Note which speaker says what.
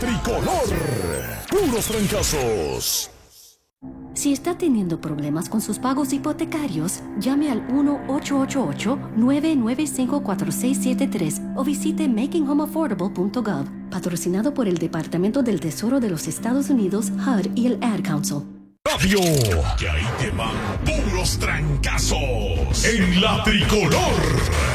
Speaker 1: Tricolor. Puros trancazos.
Speaker 2: Si está teniendo problemas con sus pagos hipotecarios, llame al 1-888-995-4673 o visite makinghomeaffordable.gov, patrocinado por el Departamento del Tesoro de los Estados Unidos, HUD y el Ad Council.
Speaker 1: Radio, que ahí te van puros trancazos en la Tricolor.